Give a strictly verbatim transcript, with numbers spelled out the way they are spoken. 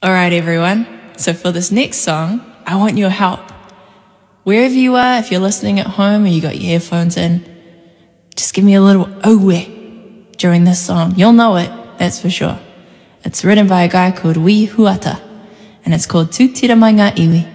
All right, everyone. So for this next song, I want your help. Wherever you are, if you're listening at home or you got your earphones in, just give me a little owe during this song. You'll know it, that's for sure. It's written by a guy called Wee Huata, and it's called Tu Tira Mai Ngā Iwi.